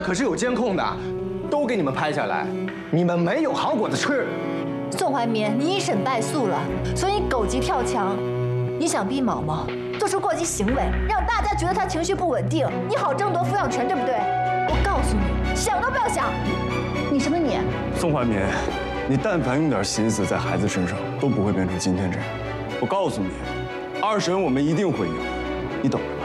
可是有监控的，都给你们拍下来，你们没有好果子吃。 宋怀民，你一审败诉了，所以你狗急跳墙，你想逼毛毛做出过激行为，让大家觉得他情绪不稳定，你好争夺抚养权，对不对？我告诉你，想都不要想。你什么你？ 宋怀民，你但凡用点心思在孩子身上，都不会变成今天这样。我告诉你，二审我们一定会赢，你等着。